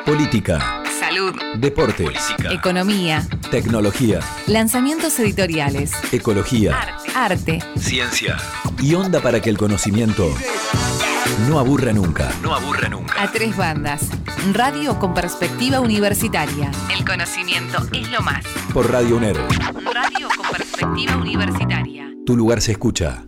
política, salud, deporte, política, economía, tecnología, lanzamientos editoriales, ecología, arte, ciencia y onda para que el conocimiento no aburra nunca. No aburra nunca. A tres bandas. Radio con perspectiva universitaria. El conocimiento es lo más. Por Radio UNER. Radio con perspectiva universitaria. Tu lugar se escucha.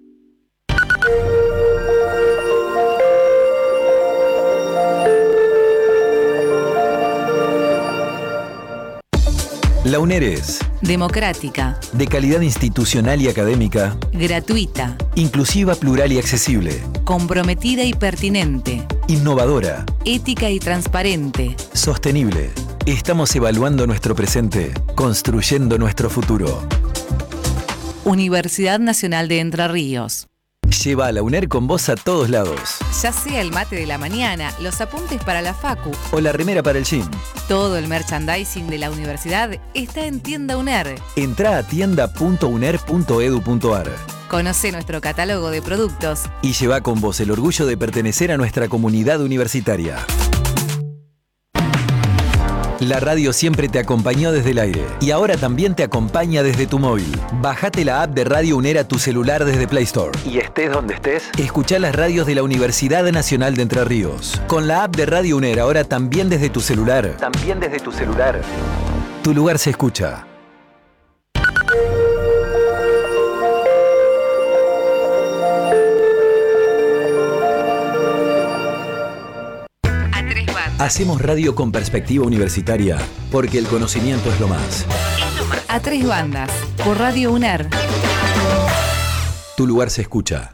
La UNER es democrática, de calidad institucional y académica, gratuita, inclusiva, plural y accesible, comprometida y pertinente, innovadora, ética y transparente, sostenible. Estamos evaluando nuestro presente, construyendo nuestro futuro. Universidad Nacional de Entre Ríos. Lleva a la UNER con vos a todos lados. Ya sea el mate de la mañana, los apuntes para la facu o la remera para el gym. Todo el merchandising de la universidad está en Tienda UNER. Entrá a tienda.uner.edu.ar. Conoce nuestro catálogo de productos y lleva con vos el orgullo de pertenecer a nuestra comunidad universitaria. La radio siempre te acompañó desde el aire y ahora también te acompaña desde tu móvil. Bajate la app de Radio UNER a tu celular desde Play Store. Y estés donde estés, escuchá las radios de la Universidad Nacional de Entre Ríos. Con la app de Radio UNER ahora también desde tu celular. Tu lugar se escucha. Hacemos radio con perspectiva universitaria, porque el conocimiento es lo más. A tres bandas, por Radio UNER. Tu lugar se escucha.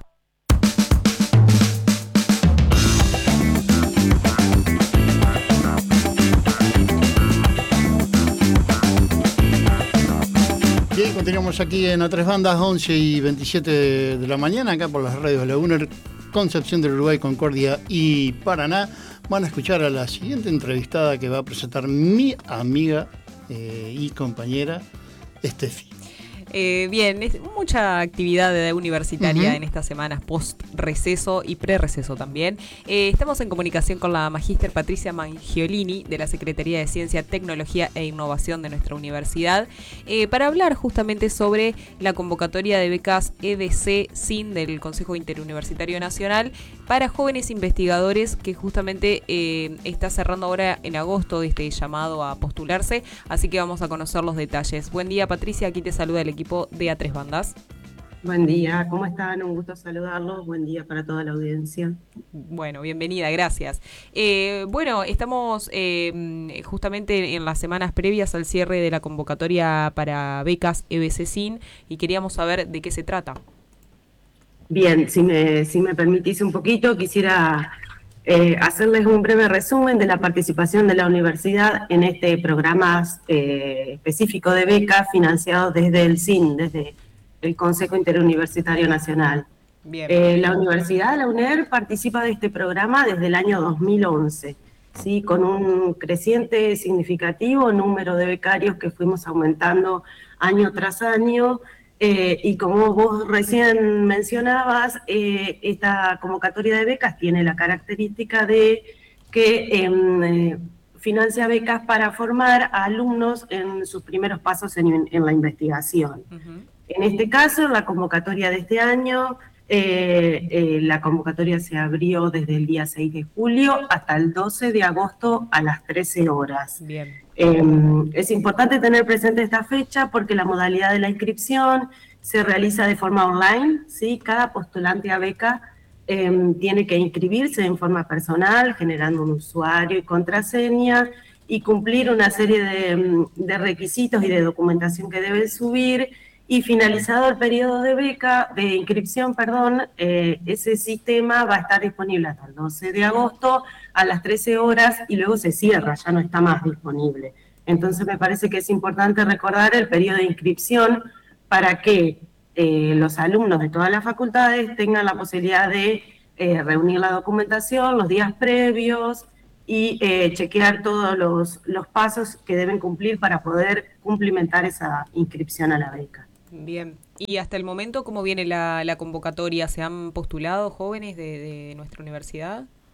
Bien, continuamos aquí en A Tres Bandas, 11:27 de la mañana, acá por las radios de la UNER, Concepción del Uruguay, Concordia y Paraná. Van a escuchar a la siguiente entrevistada que va a presentar mi amiga y compañera, Estefi. Bien, es mucha actividad universitaria en estas semanas post-receso y pre-receso también. Estamos en comunicación con la magíster Patricia Mangiolini de la Secretaría de Ciencia, Tecnología e Innovación de nuestra universidad para hablar justamente sobre la convocatoria de becas EBC-SIN del Consejo Interuniversitario Nacional para jóvenes investigadores que justamente está cerrando ahora en agosto este llamado a postularse, así que vamos a conocer los detalles. Buen día, Patricia, aquí te saluda el equipo de A Tres Bandas. Buen día, ¿cómo están? Un gusto saludarlos. Buen día para toda la audiencia. Bueno, bienvenida, gracias. Bueno, estamos justamente en las semanas previas al cierre de la convocatoria para becas EBC-SIN y queríamos saber de qué se trata. Bien, si me permitís un poquito, quisiera hacerles un breve resumen de la participación de la universidad en este programa específico de becas financiado desde el SIN, desde el Consejo Interuniversitario Nacional. Bien. La universidad, la UNER, participa de este programa desde el año 2011, ¿sí? Con un creciente significativo número de becarios que fuimos aumentando año tras año. Y como vos recién mencionabas, esta convocatoria de becas tiene la característica de que financia becas para formar a alumnos en sus primeros pasos en la investigación. En este caso, la convocatoria de este año, la convocatoria se abrió desde el día 6 de julio hasta el 12 de agosto a las 13 horas. Bien. Es importante tener presente esta fecha porque la modalidad de la inscripción se realiza de forma online, ¿sí? Cada postulante a beca tiene que inscribirse en forma personal, generando un usuario y contraseña, y cumplir una serie de requisitos y de documentación que debe subir, y finalizado el periodo de inscripción, ese sistema va a estar disponible hasta el 12 de agosto a las 13 horas y luego se cierra, ya no está más disponible. Entonces me parece que es importante recordar el periodo de inscripción para que los alumnos de todas las facultades tengan la posibilidad de reunir la documentación los días previos y chequear todos los pasos que deben cumplir para poder cumplimentar esa inscripción a la beca. Bien, y hasta el momento, ¿cómo viene la convocatoria? ¿Se han postulado jóvenes de nuestra universidad?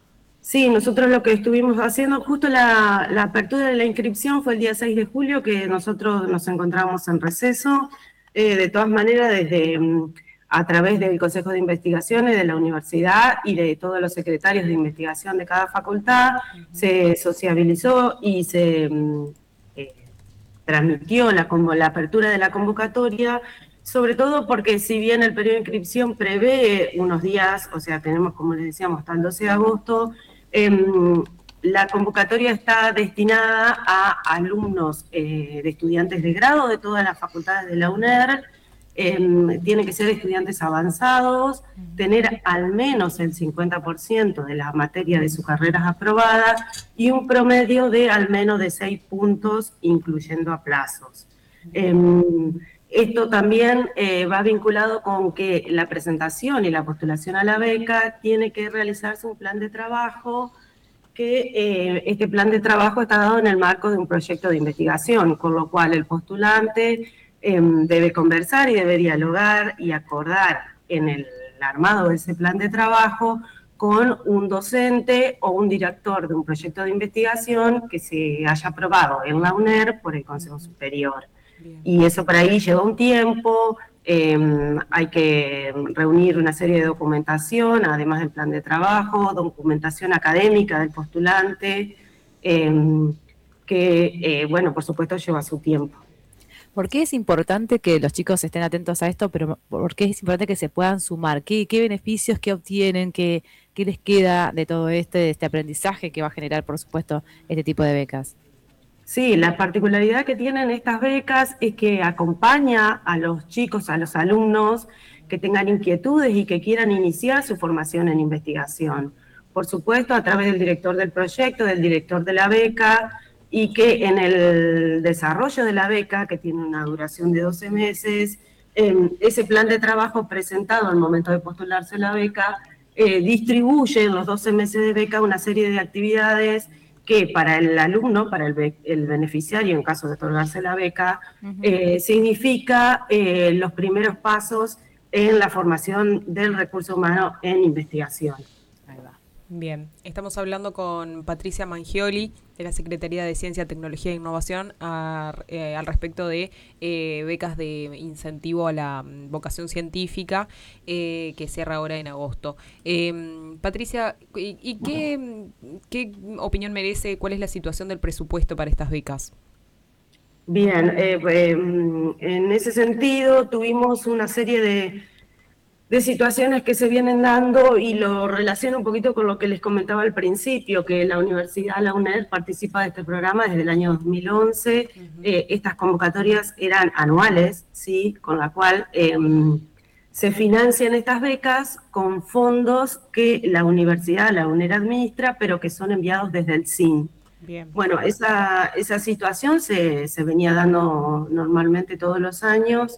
Sí, nosotros lo que estuvimos haciendo, justo la apertura de la inscripción fue el día 6 de julio, que nosotros nos encontramos en receso. De todas maneras, desde a través del Consejo de Investigaciones de la universidad y de todos los secretarios de investigación de cada facultad, se sociabilizó y se transmitió la apertura de la convocatoria, sobre todo porque si bien el periodo de inscripción prevé unos días, o sea, tenemos, como les decíamos, hasta el 12 de agosto, la convocatoria está destinada a alumnos de estudiantes de grado de todas las facultades de la UNER. Tienen que ser estudiantes avanzados, tener al menos el 50% de las materias de sus carreras aprobadas y un promedio de al menos de 6 puntos, incluyendo aplazos. Esto también va vinculado con que la presentación y la postulación a la beca tiene que realizarse un plan de trabajo, que este plan de trabajo está dado en el marco de un proyecto de investigación, con lo cual el postulante debe conversar y debe dialogar y acordar en el armado de ese plan de trabajo con un docente o un director de un proyecto de investigación que se haya aprobado en la UNER por el Consejo Superior. Bien. Y eso por ahí lleva un tiempo, hay que reunir una serie de documentación, además del plan de trabajo, documentación académica del postulante, bueno, por supuesto lleva su tiempo. ¿Por qué es importante que los chicos estén atentos a esto, pero por qué es importante que se puedan sumar? ¿Qué beneficios, qué obtienen, qué les queda de todo de este aprendizaje que va a generar, por supuesto, este tipo de becas? Sí, la particularidad que tienen estas becas es que acompaña a los chicos, a los alumnos que tengan inquietudes y que quieran iniciar su formación en investigación. Por supuesto, a través del director del proyecto, del director de la beca, y que en el desarrollo de la beca, que tiene una duración de 12 meses, ese plan de trabajo presentado al momento de postularse a la beca, distribuye en los 12 meses de beca una serie de actividades que para el alumno, para el beneficiario, en caso de otorgarse la beca, significa los primeros pasos en la formación del recurso humano en investigación. Ahí va. Bien, estamos hablando con Patricia Mangioli, de la Secretaría de Ciencia, Tecnología e Innovación, al respecto de becas de incentivo a la vocación científica que cierra ahora en agosto. Patricia, ¿y qué opinión merece, cuál es la situación del presupuesto para estas becas? Bien, en ese sentido tuvimos una serie de situaciones que se vienen dando y lo relaciono un poquito con lo que les comentaba al principio, que la universidad, la UNED, participa de este programa desde el año 2011. Estas convocatorias eran anuales, ¿sí? Con la cual se financian estas becas con fondos que la universidad, la UNED, administra, pero que son enviados desde el CIN. Bien. Bueno, esa situación se venía dando normalmente todos los años.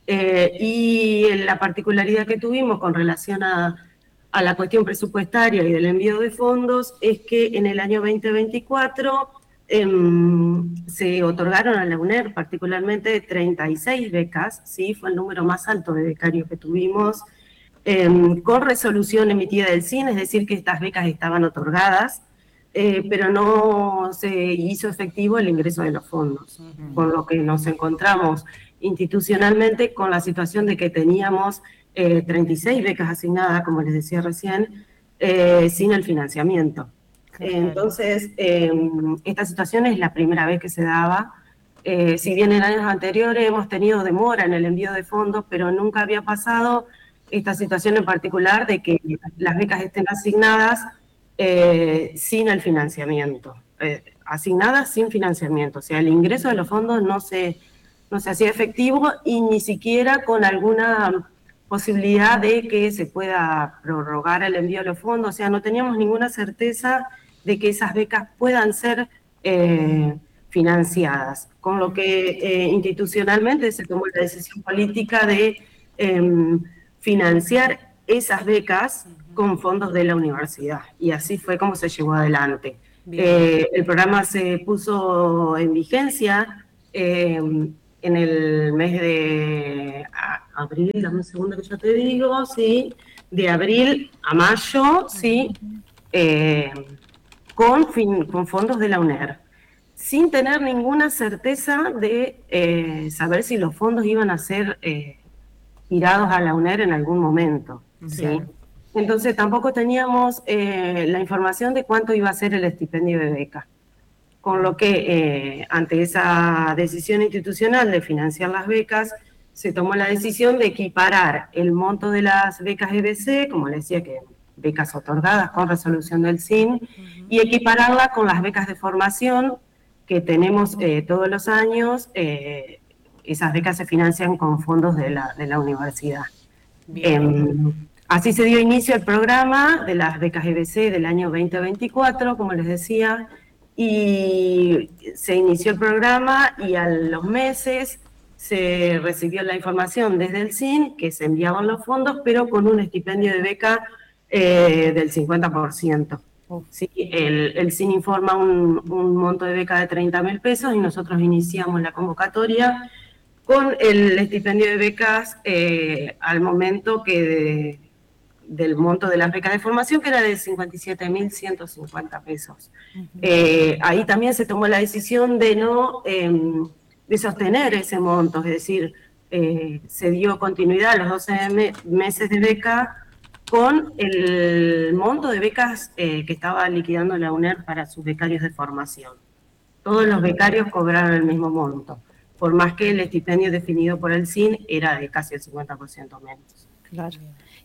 Y la particularidad que tuvimos con relación a la cuestión presupuestaria y del envío de fondos es que en el año 2024 se otorgaron a la UNER particularmente 36 becas, ¿sí? Fue el número más alto de becarios que tuvimos, con resolución emitida del CIN, es decir, que estas becas estaban otorgadas, pero no se hizo efectivo el ingreso de los fondos, con lo que nos encontramos institucionalmente con la situación de que teníamos 36 becas asignadas, como les decía recién, sin el financiamiento. Entonces, esta situación es la primera vez que se daba. Si bien en años anteriores hemos tenido demora en el envío de fondos, pero nunca había pasado esta situación en particular de que las becas estén asignadas sin el financiamiento. Asignadas sin financiamiento, o sea, el ingreso de los fondos no se hacía efectivo y ni siquiera con alguna posibilidad de que se pueda prorrogar el envío de los fondos, o sea, no teníamos ninguna certeza de que esas becas puedan ser financiadas, con lo que institucionalmente se tomó la decisión política de financiar esas becas con fondos de la universidad, y así fue como se llevó adelante. El programa se puso en vigencia en el mes de abril, dame un segundo que yo te digo, sí, de abril a mayo, sí, con fondos de la UNER, sin tener ninguna certeza de saber si los fondos iban a ser tirados a la UNER en algún momento, ¿sí? Claro. Entonces tampoco teníamos la información de cuánto iba a ser el estipendio de beca. Con lo que ante esa decisión institucional de financiar las becas, se tomó la decisión de equiparar el monto de las becas EBC, como les decía, que becas otorgadas con resolución del SIN, y equipararla con las becas de formación que tenemos todos los años. Esas becas se financian con fondos de la universidad. Así se dio inicio al programa de las becas EBC del año 2024, como les decía, y se inició el programa y a los meses se recibió la información desde el SIN que se enviaban los fondos, pero con un estipendio de beca del 50%. Sí, el SIN informa un monto de beca de 30.000 pesos y nosotros iniciamos la convocatoria con el estipendio de becas al momento del monto de las becas de formación, que era de 57.150 pesos. Ahí también se tomó la decisión de no de sostener ese monto, es decir, se dio continuidad a los 12 meses de beca con el monto de becas que estaba liquidando la UNER para sus becarios de formación. Todos los becarios cobraron el mismo monto, por más que el estipendio definido por el SIN era de casi el 50% menos. Claro.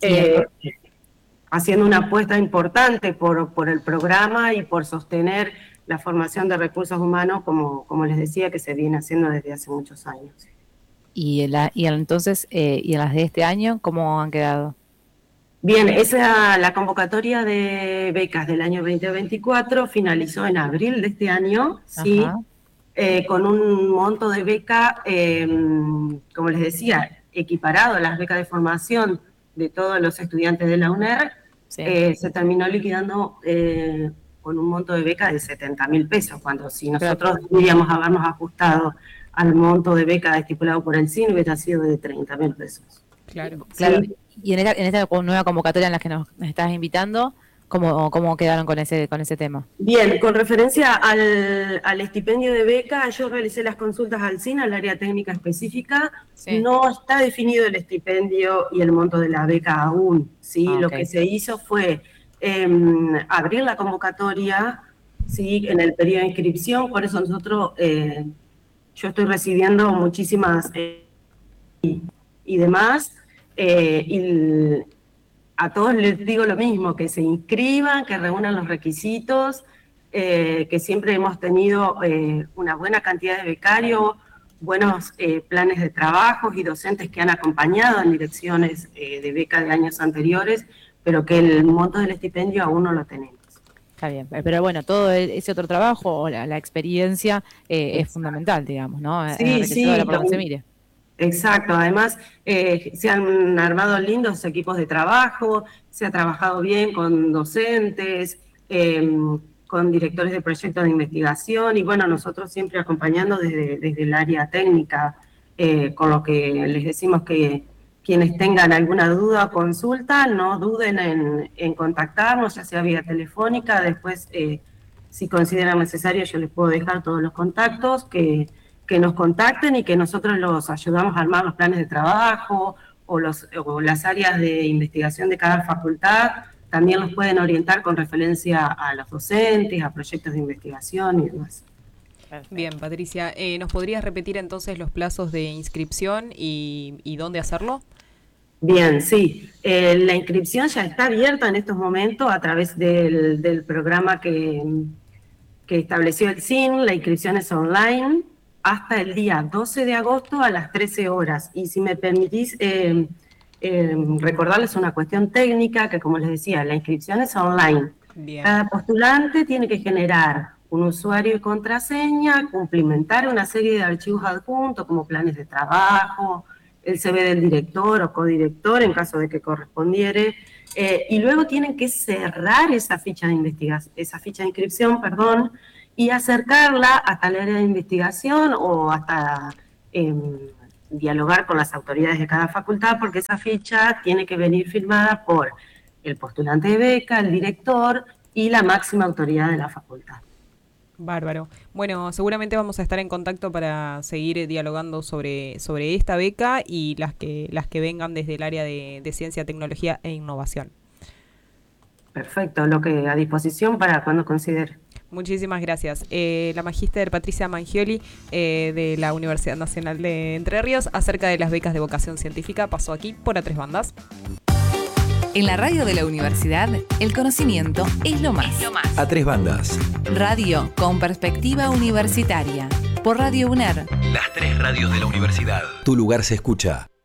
Haciendo una apuesta importante por el programa y por sostener la formación de recursos humanos, como les decía, que se viene haciendo desde hace muchos años. Y entonces, ¿y en las de este año cómo han quedado? Bien, la convocatoria de becas del año 2024 finalizó en abril de este año, ¿sí? Con un monto de beca, como les decía, equiparado a las becas de formación de todos los estudiantes de la UNER, sí. Se terminó liquidando con un monto de beca de 70.000 pesos, cuando si nosotros deberíamos habernos ajustado al monto de beca estipulado por el SIN, hubiera sido de 30.000 pesos. Claro. Claro. Sí. Y en esta nueva convocatoria en la que nos estás invitando, ¿cómo quedaron con ese tema? Bien, con referencia al estipendio de beca, yo realicé las consultas al SIN, al área técnica específica. Sí. No está definido el estipendio y el monto de la beca aún, ¿sí? Lo que se hizo fue abrir la convocatoria, ¿sí? En el periodo de inscripción, por eso nosotros, yo estoy recibiendo muchísimas y demás, y a todos les digo lo mismo, que se inscriban, que reúnan los requisitos, que siempre hemos tenido una buena cantidad de becarios, buenos planes de trabajo y docentes que han acompañado en direcciones de beca de años anteriores, pero que el monto del estipendio aún no lo tenemos. Está bien, pero bueno, todo ese otro trabajo o la experiencia es fundamental, digamos, ¿no? Sí, sí. Se mire. Exacto, además se han armado lindos equipos de trabajo, se ha trabajado bien con docentes, con directores de proyectos de investigación y bueno, nosotros siempre acompañando desde el área técnica, con lo que les decimos que quienes tengan alguna duda o consulta, no duden en contactarnos, ya sea vía telefónica, después si consideran necesario yo les puedo dejar todos los contactos que nos contacten y que nosotros los ayudamos a armar los planes de trabajo o las áreas de investigación de cada facultad, también los pueden orientar con referencia a los docentes, a proyectos de investigación y demás. Bien, Patricia, ¿nos podrías repetir entonces los plazos de inscripción y dónde hacerlo? Bien, sí. La inscripción ya está abierta en estos momentos a través del programa que estableció el SIN. La inscripción es online hasta el día 12 de agosto a las 13 horas. Y si me permitís recordarles una cuestión técnica, que como les decía, la inscripción es online. Bien. Cada postulante tiene que generar un usuario y contraseña, cumplimentar una serie de archivos adjuntos como planes de trabajo, el CV del director o codirector en caso de que correspondiere, y luego tienen que cerrar esa ficha de inscripción, y acercarla hasta el área de investigación o hasta dialogar con las autoridades de cada facultad, porque esa ficha tiene que venir firmada por el postulante de beca, el director y la máxima autoridad de la facultad. Bárbaro. Bueno, seguramente vamos a estar en contacto para seguir dialogando sobre esta beca y las que vengan desde el área de ciencia, tecnología e innovación. Perfecto, lo que a disposición para cuando considere. Muchísimas gracias. La magíster Patricia Mangioli de la Universidad Nacional de Entre Ríos acerca de las becas de vocación científica pasó aquí por A Tres Bandas. En la radio de la universidad, el conocimiento es lo más. A Tres Bandas. Radio con perspectiva universitaria. Por Radio UNER. Las tres radios de la universidad. Tu lugar se escucha.